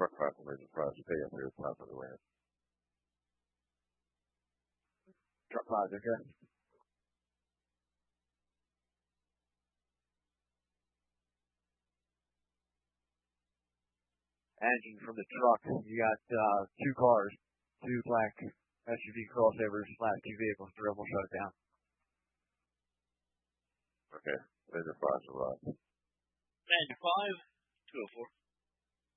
truck five major prize. Stay up here, top of the ramp. Truck five, okay. Engine from the truck. You got two cars, two black SUV crossovers, last two vehicles. Drill will shut it down. Okay. Major five survive. Major 5, 204.